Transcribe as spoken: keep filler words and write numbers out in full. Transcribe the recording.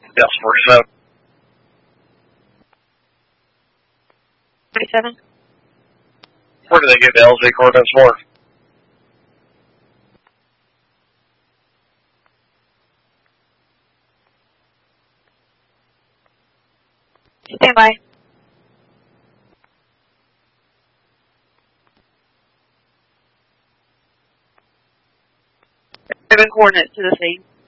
Yes, forty-seven. forty-seven. Where do they get the L Z coordinates for? Stand by. Given coordinates to the scene.